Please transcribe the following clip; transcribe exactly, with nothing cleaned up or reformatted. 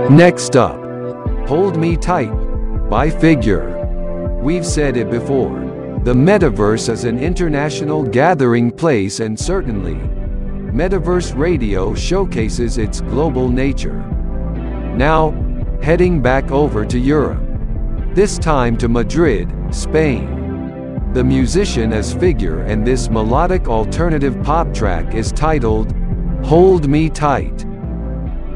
Next up, Hold Me Tight by Figure. We've said it before. The metaverse is an international gathering place, and certainly, Metaverse Radio showcases its global nature. Now, heading back over to Europe. This time to Madrid, Spain. The musician is Figure, and this melodic alternative pop track is titled Hold Me Tight.